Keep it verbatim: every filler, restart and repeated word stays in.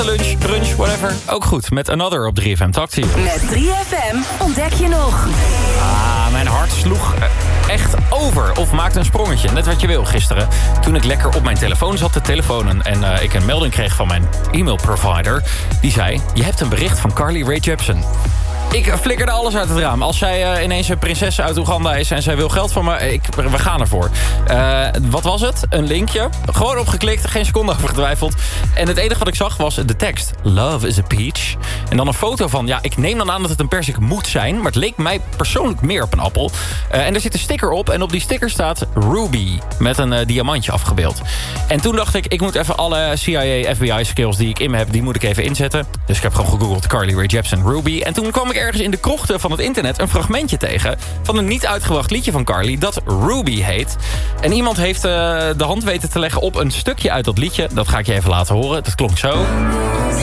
lunch, brunch, whatever. Ook goed, met Another op drie F M. Talk to you. Met drie F M ontdek je nog. Ah, mijn hart sloeg echt over of maakte een sprongetje. Net wat je wil gisteren. Toen ik lekker op mijn telefoon zat te telefonen... en uh, ik een melding kreeg van mijn e-mailprovider. Die zei, je hebt een bericht van Carly Rae Jepsen. Ik flikkerde alles uit het raam. Als zij uh, ineens een prinses uit Oeganda is en zij wil geld van me, ik, we gaan ervoor. Uh, wat was het? Een linkje. Gewoon opgeklikt, geen seconde over getwijfeld. En het enige wat ik zag was de tekst. Love is a peach. En dan een foto van, ja, ik neem dan aan dat het een persik moet zijn, maar het leek mij persoonlijk meer op een appel. Uh, en er zit een sticker op en op die sticker staat Ruby. Met een uh, diamantje afgebeeld. En toen dacht ik, ik moet even alle C I A, F B I skills die ik in me heb, die moet ik even inzetten. Dus ik heb gewoon gegoogeld Carly Rae Jepsen Ruby. En toen kwam ik ergens in de krochten van het internet een fragmentje tegen van een niet uitgebracht liedje van Carly dat Ruby heet. En iemand heeft uh, de hand weten te leggen op een stukje uit dat liedje. Dat ga ik je even laten horen. Dat klonk zo.